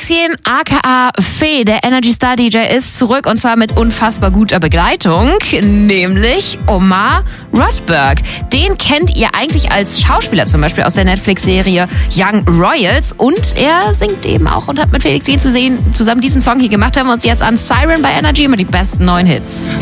Felix Jähn, aka Fee, der Energy Star DJ, ist zurück und zwar mit unfassbar guter Begleitung, nämlich Omar Rodberg. Den kennt ihr eigentlich als Schauspieler zum Beispiel aus der Netflix-Serie Young Royals und er singt eben auch und hat mit Felix Jähn zusammen diesen Song hier gemacht. Hören wir uns jetzt an Siren bei Energy mit die besten neuen Hits.